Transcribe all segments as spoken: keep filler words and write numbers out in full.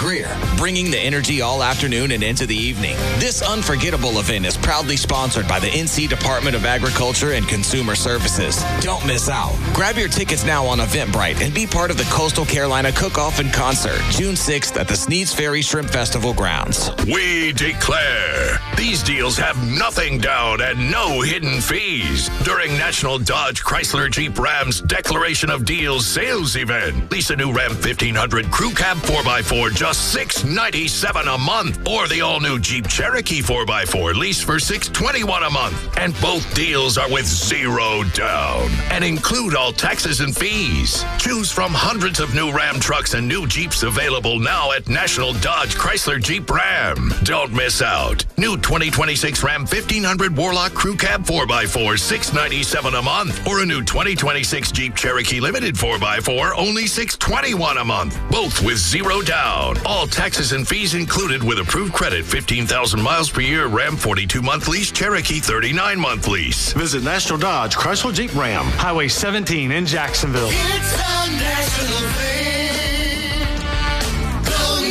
Greer, bringing the energy all afternoon and into the evening. This unforgettable event is proudly sponsored by the N C Department of Agriculture and Consumer Services. Don't miss out. Grab your tickets now on Eventbrite and be part of the Coastal Carolina Cook-Off and Concert, June sixth at the Sneads Ferry Shrimp Festival grounds. We declare these deals have nothing down and no hidden fees during National Dodge Chrysler Jeep Ram's Declaration of Deals sales event. Lease a new Ram fifteen hundred Crew Cab four by four just six hundred ninety-seven dollars a month, or the all-new Jeep Cherokee four by four lease for six hundred twenty-one dollars a month. And both deals are with zero down and include all taxes and fees. Choose from hundreds of new Ram trucks and new Jeeps available now at National Dodge Chrysler Jeep Ram. Don't miss out. New twenty twenty-six Ram fifteen hundred Warlock Crew Cab four by four, six hundred ninety-seven dollars a month, or a new twenty twenty-six Jeep Cherokee Limited four by four, only six hundred twenty-one dollars a month. Both with zero down. All taxes and fees included with approved credit. fifteen thousand miles per year. Ram forty-two month lease. Cherokee thirty-nine month lease. Visit National Dodge Chrysler Jeep Ram, Highway seventeen in Jacksonville. It's a national thing. Go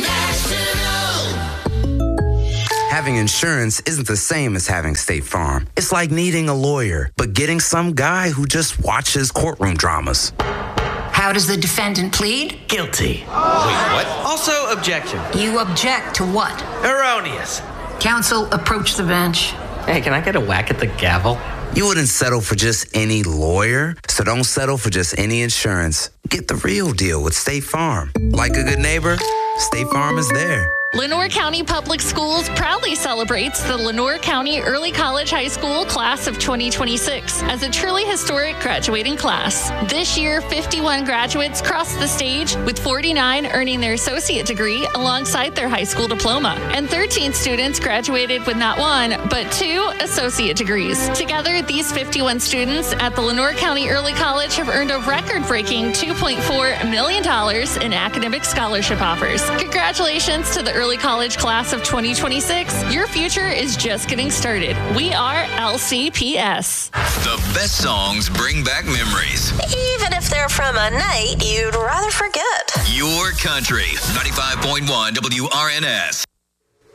national. Having insurance isn't the same as having State Farm. It's like needing a lawyer, but getting some guy who just watches courtroom dramas. How does the defendant plead? Guilty. Wait, what? Also, objection. You object to what? Erroneous. Counsel, approach the bench. Hey, can I get a whack at the gavel? You wouldn't settle for just any lawyer, so don't settle for just any insurance. Get the real deal with State Farm. Like a good neighbor, State Farm is there. Lenoir County Public Schools proudly celebrates the Lenoir County Early College High School Class of twenty twenty-six as a truly historic graduating class. This year, fifty-one graduates crossed the stage, with forty-nine earning their associate degree alongside their high school diploma, and thirteen students graduated with not one, but two associate degrees. Together, these fifty-one students at the Lenoir County Early College have earned a record-breaking two point four million dollars in academic scholarship offers. Congratulations to the Early College Class of twenty twenty-six. Your future is just getting started. We are L C P S. The best songs bring back memories. Even if they're from a night you'd rather forget. Your country, ninety-five point one W R N S.